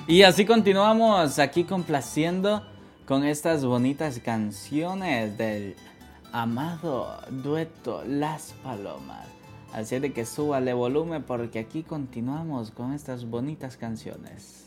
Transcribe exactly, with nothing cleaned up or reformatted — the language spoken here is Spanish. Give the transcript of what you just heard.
Y así continuamos aquí complaciendo con estas bonitas canciones del amado dueto Las Palomas. Así de que súbale volumen porque aquí continuamos con estas bonitas canciones.